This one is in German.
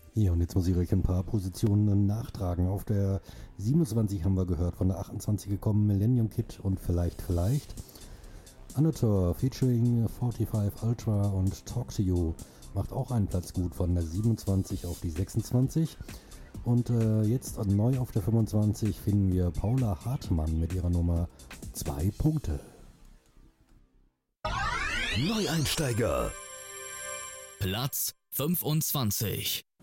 Ja, und jetzt muss ich euch ein paar Positionen nachtragen. Auf der 27 haben wir gehört, von der 28 gekommen Millennium Kid und vielleicht. Annator featuring 45 Ultra und Talk to You macht auch einen Platz gut von der 27 auf die 26. Und jetzt neu auf der 25 finden wir Paula Hartmann mit ihrer Nummer 2 Punkte. Neueinsteiger. Platz 25.